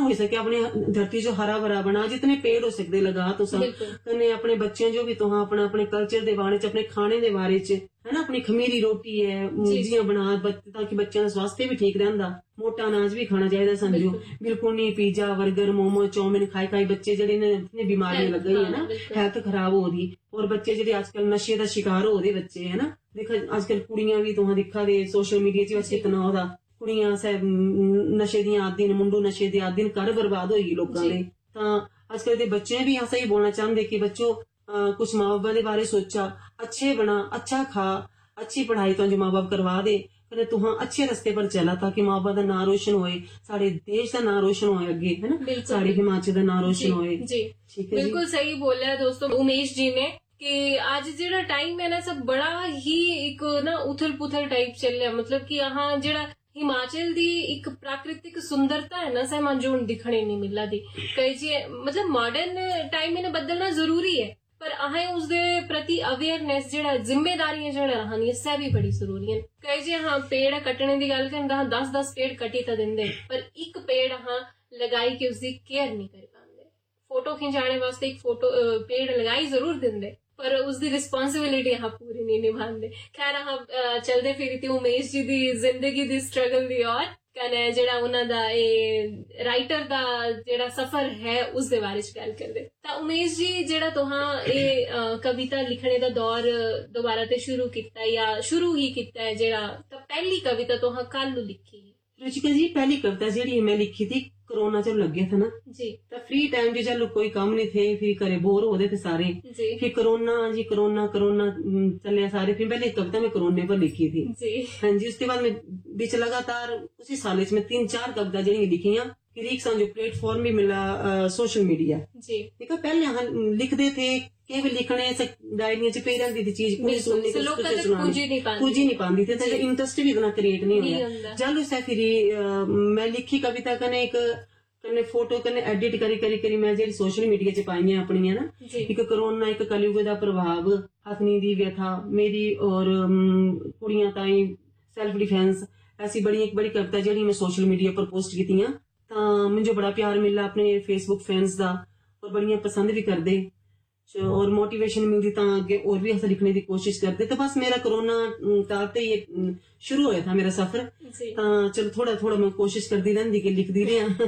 हो सके अपनी धरती जो हरा भरा बना, जितने पेड़ हो सकते लगा तो सब कन्ने अपने बच्चे जो भी तुहां अपना अपने कल्चर दे बारे च, अपने खाने दे बारे च, है ना, अपनी खमीरी रोटी है जियां बना ताकि बच्चों का स्वास्थ्य भी ठीक रहंदा। मोटा अनाज भी खाना चाहिए समझो, बिल्कुल नहीं पिज्जा बर्गर मोमो चाउमीन खाई खाई बच्चे जेडे ने इतनी बीमारियां लग गई है ना, हेल्थ खराब हो रही। और बच्चे जेडे आजकल नशे का शिकार हो रहे बच्चे, है ना, देखा आजकल कुड़ियां भी तुहां दिखा दे सोशल मीडिया च वैसे कितना होदा, कुड़ियां नशे दी आदी न, मुंडू नशे दी आदी न, घर बर्बाद होई लोकां दे। तां आजकल दे बच्चे भी ऐसा ही बोलना चाहते कि बच्चों कुछ माँ बाप के बारे सोचा, अच्छे बना, अच्छा खा, अच्छी पढ़ाई तो जो माँ बाप करवा दे, तुहां अच्छे रस्ते पर चला ताकि माँ बाप का नाम रोशन होए, सारे देश का नाम रोशन होए अगे, है ना, सारे हिमाचल का नाम रोशन होए। बिल्कुल सही बोला दोस्तों उमेश जी ने कि आज जेड़ा टाइम है ना सब बड़ा ही एक ना उथल पुथल टाइप चल रहा, मतलब कि यहाँ जेड़ा हिमाचल दी एक प्राकृतिक सुंदरता है ना सहमा जो दिखने नहीं मिला दी कई जी, मतलब मॉडर्न टाइम में बदलना जरूरी है पर अहें उसके प्रति अवेयरनेस जेड़ा जिम्मेदारियां जेड़ा रहानी सह भी बड़ी जरूरी है। कई जी हाँ पेड़ कटने की गल करदा 10-10 पेड़ कटी तो दिंदे पर एक पेड़ हाँ लगाई के उसकी केयर नहीं कर पाते, फोटो खिंचाने वास्ते एक फोटो पेड़ लगाई जरूर दिंदे पर उसकी रिस्पॉन्सिबिलिटी यहाँ पूरी नहीं निभाते। खैर हाँ चलते फिरते उमेश जी दी जिंदगी दी स्ट्रगल दी और कने जेड़ा उन्हां दा ए राइटर दा जेड़ा सफर है उस दे बारे च गल करदे। ता उमेश जी जेड़ा तुहां ए कविता लिखने दा दौर दोबारा ते शुरू कीता या शुरू ही कीता है जेड़ा, ता पहली कविता तुहां कल लिखी? रुचिका जी पहली कविता जी मैं लिखी थी कोरोना जब लग गया था ना जी, तो फ्री टाइम जी चलो कोई काम नहीं थे, फिर घरे बोर हो रहे थे सारे जी। फिर कोरोना चले सारे, फिर पहले कविता में कोरोना पर लिखी थी जी। हाँ जी। उसके बाद में बीच लगातार उसी साल में 3-4 कविता जी लिखी, फिर एक जो प्लेटफॉर्म भी मिला सोशल मीडिया जी। देखा पहले हाँ लिखते थे केवल लिखने से डायरिया च पे रहती थी चीज पूरी सुननी पूजी नहीं पाती थी, इंटरेस्ट भी इतना क्रिएट नहीं हुआ। जल उसे फिर मैं लिखी कविता कने एक कने फोटो कने एडिट करी मैं जेडी सोशल मीडिया च पाई है अपनी, है ना, एक कोरोना एक कलयुग दा प्रभाव हथनी दी व्यथा मेरी और कुड़ियां ताई सेल्फ डिफेंस, ऐसी एक बड़ी कविता जेडी मैं सोशल मीडिया पर पोस्ट की मुझे बड़ा प्यार मिला अपने फेसबुक फैंस दा और बड़ियां पसंद भी करदे और मोटिवेशन मिलती ता आगे और भी ऐसा लिखने की कोशिश करते। तो बस मेरा कोरोना ताते ये शुरू होया था मेरा सफर, चलो थोड़ा थोड़ा मैं कोशिश करती रहती कि लिखती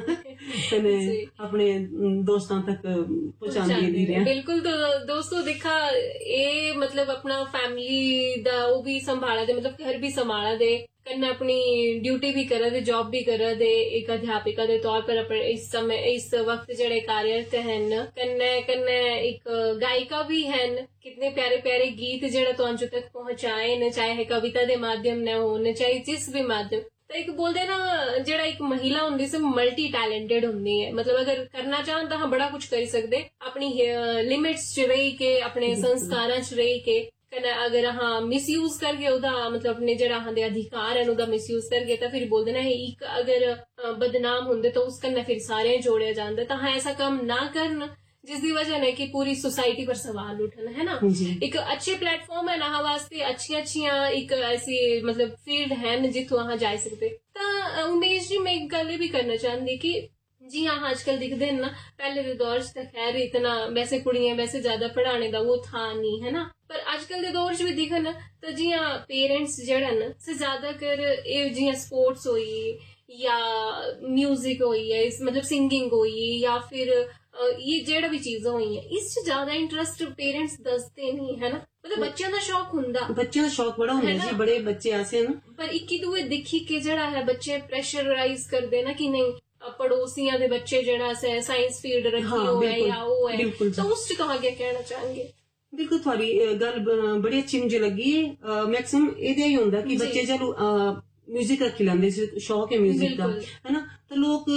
रही अपने दोस्तों तक पहुंचाती रही। बिल्कुल। तो दोस्तों देखा ये मतलब अपना फैमिली दा वो भी संभाला दे, मतलब घर भी संभाला दे, कन्ने अपनी ड्यूटी भी करा दे, जॉब भी करा दे, एक अध्यापिका के तौर पर अपने इस समय इस वक्त जड़े कार्यरत हैं, कन्ने कन्ने एक गायिका भी हैं, कितने प्यारे प्यारे गीत जड़े तो अंजू तक पहुंचाए न, चाहे कविता के माध्यम न हो न चाहे जिस भी माध्यम। तो एक बोलते ना जड़ा एक महिला होंदी से मल्टी टैलेंटेड होंदी है, मतलब अगर करना चाहन तो हाँ बड़ा कुछ कर सकते अपनी लिमिट्स च रही के अपने संस्कारां च रही के, कन्नै अगर हाँ मिसयूज करके उदा मतलब अपने जड़ा हाँ दे अधिकार है उदा मिसयूज करके तो फिर बोलते ना एक अगर बदनाम होंदे तो उस कन्नै फिर सारे जोड़े जाते। तो हाँ ऐसा काम ना करन जिसकी वजह है कि पूरी सोसाइटी पर सवाल उठन, है ना। एक अच्छे प्लेटफॉर्म है ना वास्ते, अच्छिया एक ऐसी मतलब फील्ड है जितो वहां जा सकते। तो उमेश जी मैं एक गल भी करना चाहती कि जी हाँ आजकल दिखते हैं ना, पहले के दौर च खैर इतना वैसे कुड़ियां वैसे ज्यादा पढ़ाने का वो था नहीं, है ना, पर आजकल के दौर च भी दिखन तो जियां पेरेंट्स जड़ा न से ज्यादा कर जियां स्पोर्ट्स होई या म्यूजिक होई है, मतलब सिंगिंग होई या फिर ये जेड़ा भी चीजें हुई है इस ज्यादा इंटरेस्ट पेरेंट्स दसते नहीं, है ना, मतलब बच्चों का शौक हुंदा, बच्चों का शौक बड़ा हुंदा जी, बड़े बच्चे ऐसे ना, पर इक्की दुए दिखी के जड़ा है बच्चे प्रेशराइज कर देना कि नहीं पड़ोसियां दे बच्चे जड़ा से साइंस फील्ड रखी हो है या वो है, तो उस च तुहां क्या कहना चाहेंगे? बिल्कुल थोड़ी गल बड़ी अच्छी मुझे लगी है। मैक्सिमम एदे ही हुंदा कि बच्चे चलो म्यूजिक रखी लैंदे, शौक है म्यूजिक का, है ना, तो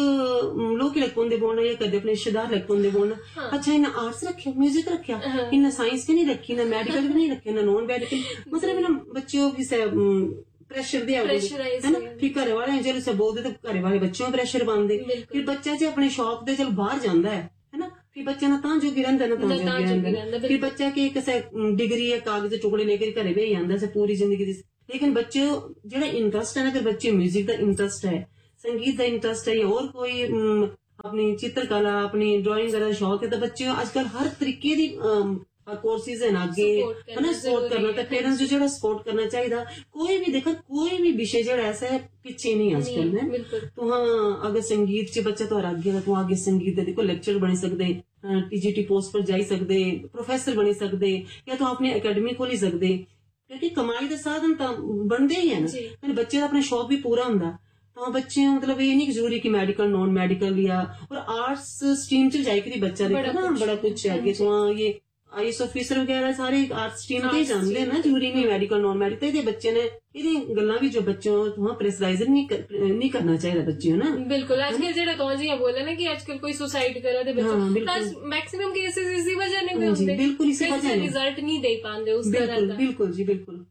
लोग लग पौंदे बोलना या कदे अपने रिश्तेदार लग पौंदे बोलना अच्छा इन्हें आर्ट्स रखे म्यूजिक रखा, इन्हें साइंस के नहीं रखी, ना मेडिकल भी नहीं रखे, ना नॉन मेडिकल, मतलब ना बच्चों की प्रेशर दिया है ना, फिर घर वाले जो से बोलते तो घर वाले बच्चों में प्रेशर पाते, फिर बच्चा जो अपने शौक दे चल बाहर जाता है ना, फिर बच्चा ना तां जोगी रहिंदा ना तां जोगी रहिंदा, फिर बच्चा की किसी डिग्री या कागज टुकड़े लेकर घरे बेही जांदा से पूरी जिंदगी। लेकिन बच्चे जेड़ा इंटरेस्ट है ना, अगर बच्चे म्यूजिक का इंटरेस्ट है, संगीत का इंटरेस्ट है या और कोई अपनी चित्रकला अपनी ड्राइंग का शौक है तो बच्चे अजकल हर तरीके दी कोर्सेज है अगे है ना सपोर्ट करना तो पेरेंट्स जो जेड़ा सपोर्ट करना चाहिए कोई भी देखो कोई भी विषय जेड़ा ऐसा है पीछे नहीं आजकल है तो हाँ अगर संगीत च बच्चा तो अगे तू आगे संगीत दे देखो लेक्चर बनी सकते टीजीटी पोस्ट पर जाई सकते प्रोफेसर बनी सकते या तो अपनी अकेडमी खोली सकते क्योंकि कमाई का साधन तो बनते ही है ना बच्चे का अपना शौक भी पूरा होंगे तो बच्चे मतलब ये नहीं जरूरी कि मेडिकल नॉन मेडिकल या और आर्ट्स स्ट्रीम च जाकर बच्चा देखो ना बड़ा कुछ है आगे तो ये आईएएस ऑफिसर वगैरह सारे आर्ट स्ट्रीम के जानते हैं ना जरूरी नहीं मेडिकल नॉन मेडिकल बच्चे ने ये गल्ला भी जो बच्चों वहां प्रेशराइज नहीं करना चाहिए बच्चे ना बिल्कुल आजकल जेड़ा तो जी बोले ना कि आजकल कोई सुसाइड करा दे बच्चे मैक्सिमम केसेस इसी वजह ने होंदे बिल्कुल इसी वजह रिजल्ट नहीं दे पांदे उस तरह का बिल्कुल जी बिल्कुल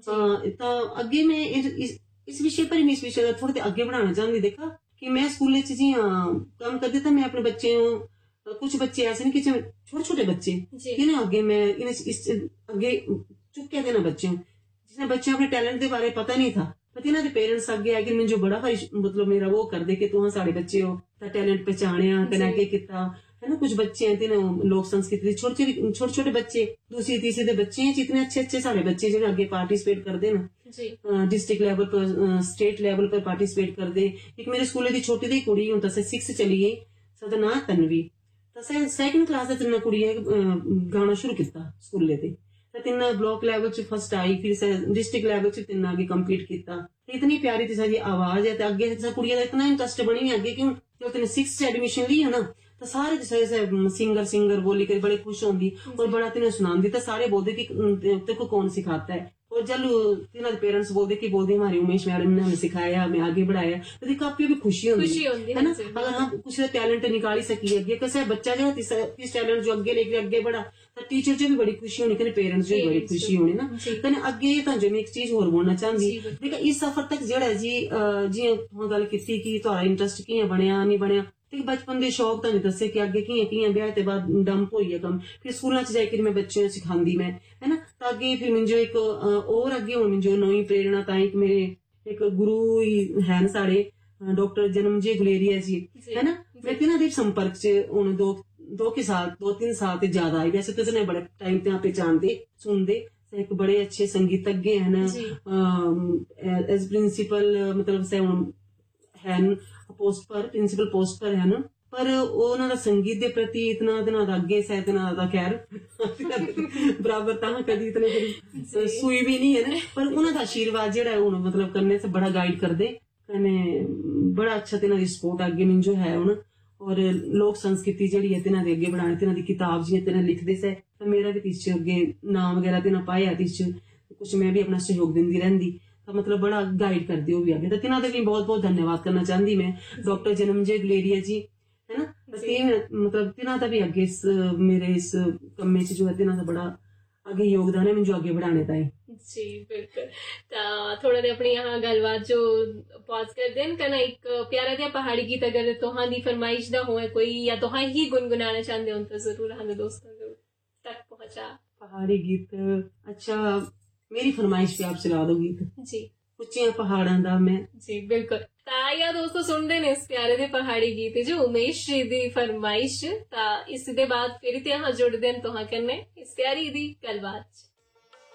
तो आगे मैं इस विषय पर इस विषय थोड़े आगे बढ़ाना चाहती देखा कि मैं स्कूल जी काम करती था मैं अपने बच्चे कुछ बच्चे ऐसे नहीं कि छोटे छोटे बच्चे इन्हें आगे मैं आगे चुके देना बच्चे जिसने बच्चे अपने टैलेंट के बारे पता नहीं था पर इन्होंने पेरेंट्स आगे आके मैं जो बड़ा मतलब मेरा वो कर दे कि तू साढ़े बच्चे हो टैलेंट पहचानिया तेने अगे किया है ना कुछ बच्चे हैं तिन्हें लोक संस्कृति छोटे छोटे बच्चे दूसरी तीसरी के बच्चे हैं जितने अच्छे सारे बच्चे जो आगे पार्टिसिपेट करते ना डिस्ट्रिक्ट लेवल पर स्टेट लेवल पर पार्टिसिपेट करते एक मेरे स्कूल की छोटी दी कुड़ी हूं 6 चली गई सदा ना तनवी सैकंड क्लास तिन्न कुड़िये गाना शुरू किया स्कूले ते तिन्न ब्लॉक लेवल च फर्स्ट आई फिर डिस्ट्रिक्ट लेवल च तिन्न आगे कंप्लीट किया इतनी प्यारी सी आवाज है अगे कुड़िया का इतना इंटरेस्ट बनी अगे क्यों जो तिने 6th एडमिशन ली है ना तो सारे सिंगर बोली कर बड़े खुश होंगी और बड़ा तिने सुनांदी तो सारे बोलते कि तेरे को कौन सिखाता है और जब तिन्हां दे पेरेंट्स बोलते हमारी उमेश मैडम ने हमें सिखाया हमें आगे बढ़ाया तो काफी भी खुशी होती है ना अगर हम कुछ टैलेंट निकाली सकी अगे कैसे बच्चा जो इस टैलेंट जो अगे लेके आगे बढ़ा तो टीचर जो भी बड़ी खुशी होनी कने पेरेंट्स जो बड़ी खुशी होनी ना कने अगे तो जो मैं एक चीज होर बोलना चाहती देखो इस सफर तक जेड़ा जी जियां तुहां गल कीती कि तुहाड़ा इंटरेस्ट कियां बनया नहीं बनया ते बचपन दे शौक तो नहीं दसे कि अगे कियां ब्याह ते बाद डंप होई कम फिर स्कूलों च जाकर मैं बच्चों सिखांदी मैं है ना तो अगे फिर मुझे एक और अगे हूं मुझे नवी प्रेरणा ताई मेरे एक गुरु ही है न साढ़े डॉक्टर जन्मजय गुलेरिया जी है ना मैं तिन्हां दे संपर्क च हुण 2-3 साल ते ज्यादा आई वैसे तो इतने बड़े टाइम ते पहचानते सुनते एक बड़े अच्छे संगीतज्ञ है एज प्रिंसिपल मतलब से है पोस्ट पर प्रिंसिपल पोस्ट पर है ना पर उन्होंने संगीत के प्रति इतना अगे से खैर बराबर तां कदी इतने सुई भी नहीं है ना पर उन्होंने आशीर्वाद जेड़ा है मतलब करने से बड़ा गाइड कर दे कने बड़ा अच्छा तिन्हां दी सपोर्ट अगे मिन जो है हुण और लोक संस्कृति जेड़ी है तिन्हां दे अगे बढ़ाने तिन्हां दी किताब जियां तिन्हां लिखदे से तो मेरा भी तिस अगे नाम वगैरह तिन्हां पाया तिस कुछ मैं भी अपना सहयोग दिंदी रहंदी तो मतलब बड़ा गाइड करती हो भी आगे तो तिन्हां दा भी बहुत बहुत धन्यवाद करना चाहती मैं डॉक्टर जन्मजय गुलेरिया जी है ना मतलब तिन्हां दा भी अगे मेरे इस कम्मे च जो है तिन्हां दा बड़ा आगे योगदान है मुझे आगे बढ़ाने ताई जी बिल्कुल थोड़ा दे अपनी यहाँ गलबात जो पॉज कर देन कना एक प्यारा दिया पहाड़ी गीत अगर तुहां दी फरमाइश दा होए कोई या तुहां ही गुनगुनाना चाहते हो तो जरूर हम दोस्तों तक पहुंचा पहाड़ी गीत अच्छा मेरी फरमाइश पे आप चला दो गीत जी उच्चियां पहाड़ां दा मैं जी बिल्कुल ताया दोस्तों सुनते ने इस प्यारे दे पहाड़ी गीत जो उमेश जी दी फरमाइश ता इस दे बाद फिर ते यहाँ जुड़ देन तुहां कन्ने इस प्यारी दी गलबात